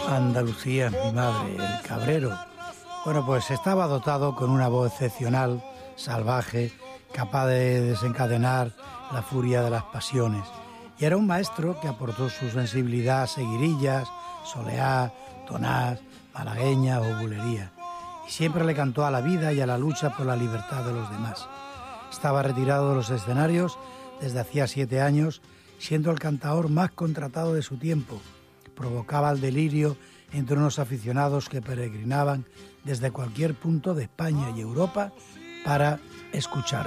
Andalucía, mi madre, el cabrero. Bueno, pues estaba dotado con una voz excepcional, salvaje, capaz de desencadenar la furia de las pasiones. Y era un maestro que aportó su sensibilidad a seguirillas, soleá, tonás, malagueñas o bulerías. Y siempre le cantó a la vida y a la lucha por la libertad de los demás. Estaba retirado de los escenarios desde hacía 7 años, siendo el cantaor más contratado de su tiempo. Provocaba el delirio entre unos aficionados que peregrinaban desde cualquier punto de España y Europa para escucharlo.